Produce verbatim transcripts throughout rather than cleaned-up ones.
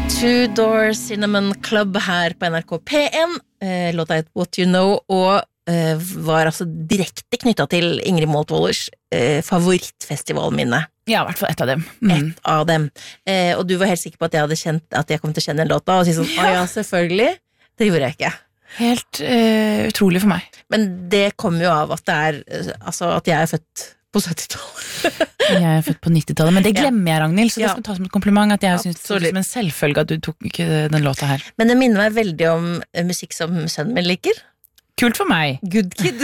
Two Door Cinnamon Club her på N R K P en. Eh, låta het What You Know, og eh, var altså direkte knyttet til Ingrid Moltvolders eh, favorittfestivalminne. Ja, i hvert fall ett av dem. Mm. Et av dem. Eh, og du var helt sikker på at jeg hadde kjent at jeg kom til å kjenne en låta, og si sånn, ja. Å ja, selvfølgelig. Det gjorde jeg ikke. Helt uh, utrolig for meg. Men det kommer jo av at det er, altså at jeg er født på syttitallet. Jeg er født på nittitallet, men det glemmer jeg, Ragnhild, så det Ja. skal tas som et kompliment at jeg synes det Absolutt. er som en selvfølge at du tok den låta her. Men det minner meg veldig om eh, musikk som sønnen min liker. Kult for meg. Good kid.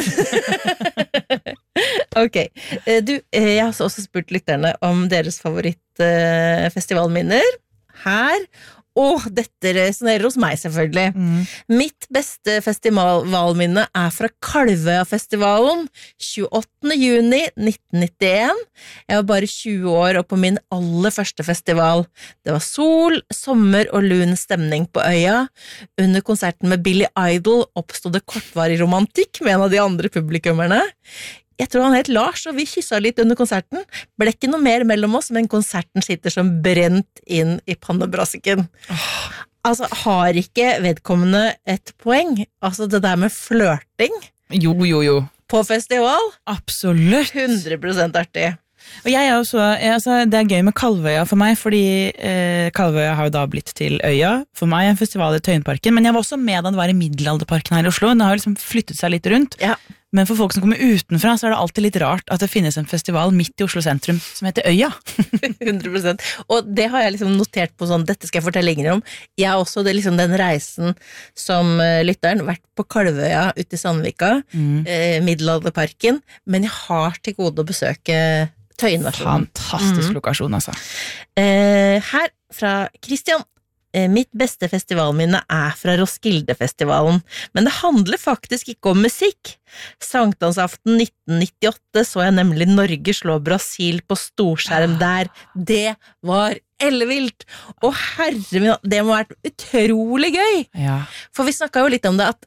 Ok, eh, du, eh, jeg har også spurt lytterne om deres favorittfestivalminner her. Åh, dette resonerer hos meg selvfølgelig. Mm. Mitt beste festivalminne er fra Kalvøya-festivalen, tjueåttende juni nitten nittien. Jeg var bare tjue år og på min aller første festival. Det var sol, sommer og lun stemning på øya. Under konserten med Billy Idol oppstod det kortvarig romantikk med en av de andre publikummerne. Jeg tror han het Lars, og vi kysset litt under konserten. Ble ikke noe mer mellom oss, men konserten sitter som brent inn i pannebrassiken. Oh. Altså, har ikke vedkommende et poeng? Altså, det der med flørting Jo, jo, jo. på festival? Absolutt. hundre prosent artig. Og jeg er også, jeg, altså, det er gøy med Kalvøya for meg, fordi eh, Kalvøya har jo da blitt til Øya. For meg er en festival i Tøyenparken, men jeg var også med da det var i Middelalderparken her i Oslo. Den har jo liksom flyttet seg litt rundt. Ja. Men for folk som kommer utenfra, så er det alltid litt rart at det finnes en festival midt i Oslo sentrum som heter Øya. hundre prosent. Og det har jeg liksom notert på sånn, dette skal jeg fortelle lenger om. Jeg har også det, liksom, den reisen som uh, lytteren, vært på Kalvøya ute i Sandvika, mm. uh, Middelalderparken, men jeg har til gode å besøke Tøyenversjonen. Fantastisk mm. lokasjon, altså. Uh, her fra Christian. Mitt beste festivalminne er fra Roskilde-festivalen, men det handler faktisk ikke om musikk. Sankthansaften nitten nittiåtte så jeg nemlig Norge slå Brasil på storskjerm der. Det var ellevilt! Og herre min, det må ha vært utrolig gøy! Ja. For vi snakket jo litt om det at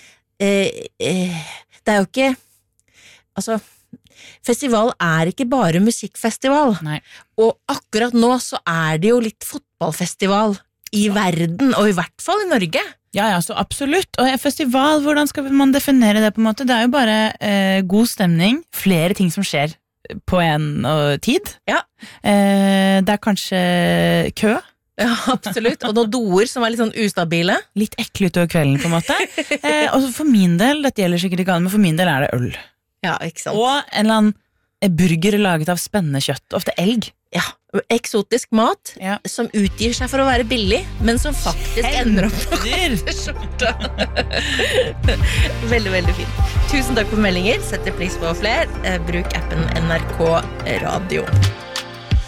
eh, eh, det er jo ikke, altså... Festival er ikke bare musikkfestival. Nei. Og akkurat nå så er det jo litt fotballfestival i verden, og i hvert fall i Norge. Ja, ja, så absolutt. Og festival, hvordan skal man definere det på en måte? Det er jo bare eh, god stemning, flere ting som skjer på en uh, tid. Ja. Eh, det er kanskje kø. Ja, absolutt. Og noen doer som er litt sånn ustabile. Litt ekle utover kvelden, på en måte. eh, og for min del, dette gjelder sikkert ikke alle, men for min del er det øl. Ja, ikke sant. Og en eller annen burger laget av spennende kjøtt, ofte elg. Ja, eksotisk mat ja. Som utgir seg for å være billig, men som faktisk ender opp på skjorta. Veldig, veldig fint. Tusen takk for meldinger, setter pris på flere. Bruk appen N R K Radio.